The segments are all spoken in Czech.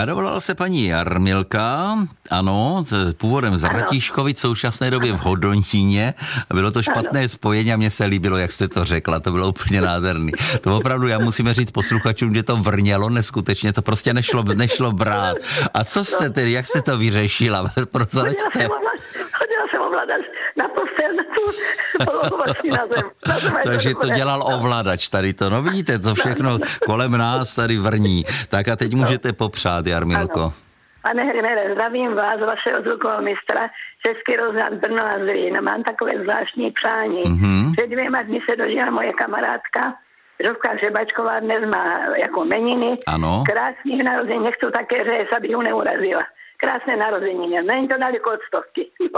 A dovolala se paní Jarmilka, ano, původem z Ratíškovic, v současné době v Hodoníně. Bylo to špatné spojení a mně se líbilo, jak jste to řekla, to bylo úplně nádherný. To opravdu, já musím říct posluchačům, že to vrnělo neskutečně, to prostě nešlo brát. A co jste tedy, jak jste to vyřešila? Chodila jsem ovládat na postel, na tu polohovací na zem. Takže to dělal ovladač tady to. No vidíte, to všechno kolem nás tady vrní. Tak a teď můžete popřát, Jarmilko. Pane Hrnere, zdravím vás, vašeho zvukového mistra, Český rozhlas Brno a Zlín. Mám takové zvláštní přání. Před 2 dny se dožila moje kamarádka, Žovka Hřebačková, dnes má jako meniny. Ano. Krásných narození, nechci také říct, aby ju neurazila. Krásné narozeniny, není to daleko od 100. No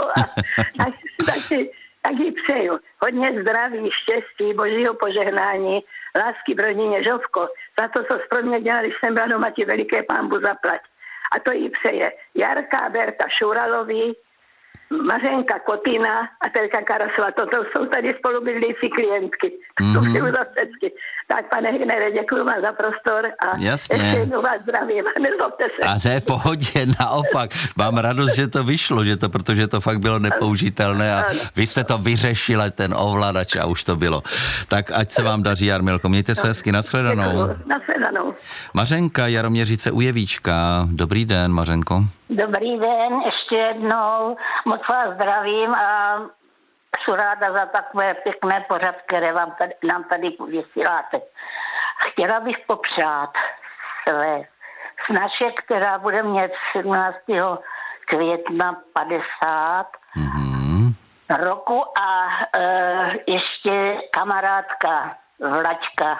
tak jí přeju hodně zdraví, štěstí, božího požehnání, lásky v rodině. Žovko, za to, co pro mě dělali, když jsem byla doma, ti veliké pánbu zaplať. A to jí přeje Jarka Berta Šuralový, Mařenka Kotina a Terka Karasova. Toto jsou tady spolubydlící klientky. To přeju za všechny. Tak, pane Hrnere, děkuji vám za prostor a ještě jednou vás zdravím. Nezlobte se. A ne, v pohodě, naopak. Mám radost, že to vyšlo, protože to fakt bylo nepoužitelné a vy jste to vyřešili, ten ovladač a už to bylo. Tak ať se vám daří, Jarmilko. Mějte se hezky, nashledanou. Nashledanou. Mařenka, Jaroměřice u Jevíčka. Dobrý den, Mařenko. Dobrý den, ještě jednou. Moc vás zdravím a jsem ráda za takové pěkné pořad, které nám tady vysíláte. Chtěla bych popřát své snaše, která bude mít 17. května 50 roku a ještě kamarádka Vlaďka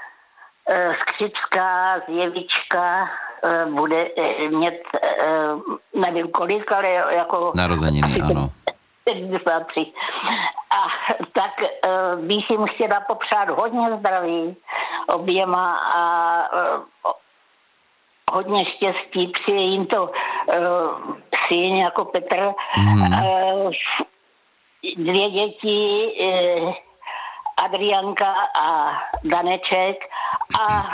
Skřická z Jevička bude mít, nevím kolik, ale jako... Narozeniny, ano. 73. A tak bych jim chtěla popřát hodně zdraví oběma a hodně štěstí. Přeje jim to syn jako Petr. 2 děti, Adrianka a Daneček a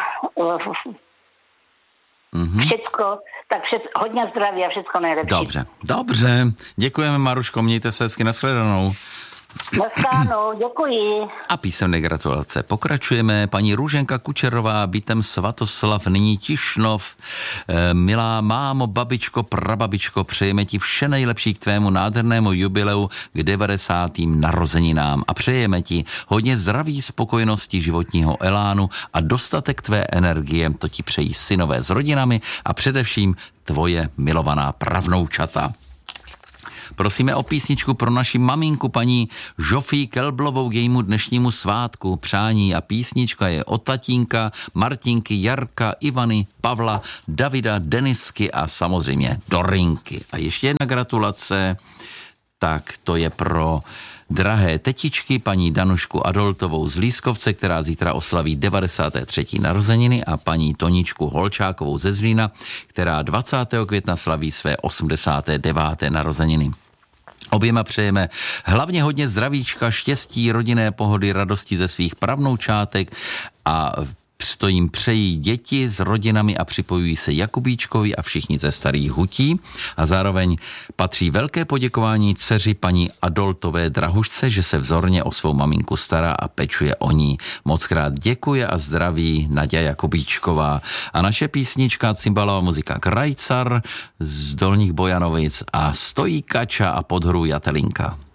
všecko, tak hodně zdraví a všecko nejlepší. Dobře. Děkujeme, Maruško, mějte se hezky, nashledanou. Naschledanou, děkuji. A písemné gratulace. Pokračujeme. Paní Růženka Kučerová, bytem Svatoslav, nyní Tišnov. Milá mámo, babičko, prababičko, přejeme ti vše nejlepší k tvému nádhernému jubileu k 90. narozeninám a přejeme ti hodně zdraví, spokojenosti, životního elánu a dostatek tvé energie. To ti přejí synové s rodinami a především tvoje milovaná pravnoučata. Prosíme o písničku pro naši maminku paní Žofii Kelblovou k jejímu dnešnímu svátku. Přání a písnička je od tatínka, Martinky, Jarka, Ivany, Pavla, Davida, Denisky a samozřejmě Dorinky. A ještě jedna gratulace, tak to je pro drahé tetičky, paní Danušku Adoltovou z Lískovce, která zítra oslaví 93. narozeniny a paní Toničku Holčákovou ze Zlína, která 20. května slaví své 89. narozeniny. Oběma přejeme hlavně hodně zdravíčka, štěstí, rodinné pohody, radosti ze svých pravnoučátek a to jim přejí děti s rodinami a připojují se Jakubíčkovi a všichni ze Starých Hutí. A zároveň patří velké poděkování dceři paní Adoltové Drahušce, že se vzorně o svou maminku stará a pečuje o ní. Mockrát děkuje a zdraví Naďa Jakubíčková. A naše písnička, cymbalová muzika Krajcar z Dolních Bojanovic a Stojí Kača a pod hru Jatelinka.